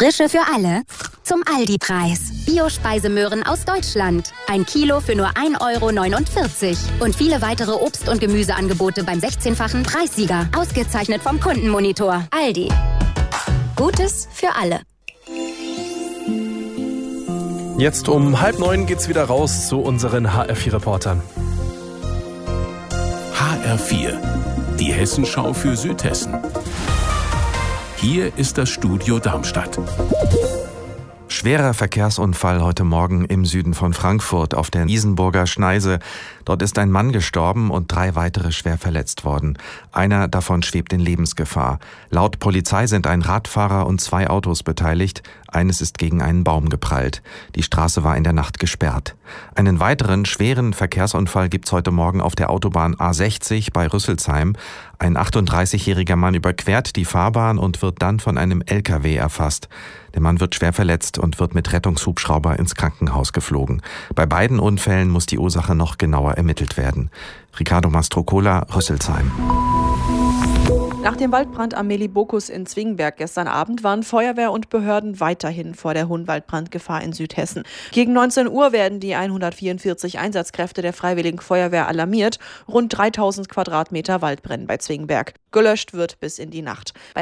Frische für alle zum Aldi-Preis. Bio-Speisemöhren aus Deutschland. 1 Kilo für nur 1,49 € Und viele weitere Obst- und Gemüseangebote beim 16-fachen Preissieger. Ausgezeichnet vom Kundenmonitor. Aldi. Gutes für alle. Jetzt um 8:30 geht's wieder raus zu unseren HR4-Reportern. HR4, die Hessenschau für Südhessen. Hier ist das Studio Darmstadt. Schwerer Verkehrsunfall heute Morgen im Süden von Frankfurt auf der Isenburger Schneise. Dort ist ein Mann gestorben und 3 weitere schwer verletzt worden. Einer davon schwebt in Lebensgefahr. Laut Polizei sind ein Radfahrer und 2 Autos beteiligt. Eines ist gegen einen Baum geprallt. Die Straße war in der Nacht gesperrt. Einen weiteren schweren Verkehrsunfall gibt's heute Morgen auf der Autobahn A60 bei Rüsselsheim. Ein 38-jähriger Mann überquert die Fahrbahn und wird dann von einem LKW erfasst. Der Mann wird schwer verletzt und wird mit Rettungshubschrauber ins Krankenhaus geflogen. Bei beiden Unfällen muss die Ursache noch genauer ermittelt werden. Ricardo Mastrocola, Rüsselsheim. Nach dem Waldbrand am Melibokus in Zwingberg gestern Abend waren Feuerwehr und Behörden weiterhin vor der hohen Waldbrandgefahr in Südhessen. Gegen 19 Uhr werden die 144 Einsatzkräfte der Freiwilligen Feuerwehr alarmiert. Rund 3000 Quadratmeter Wald brennen bei Zwingberg. Gelöscht wird bis in die Nacht. Bei